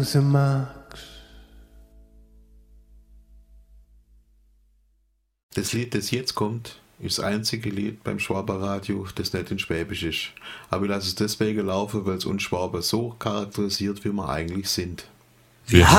sie magst. Das Lied, das jetzt kommt, ist das einzige Lied beim Schwaberradio, das nicht in Schwäbisch ist. Aber ich lasse es deswegen laufen, weil es uns Schwaber so charakterisiert, wie wir eigentlich sind. Wir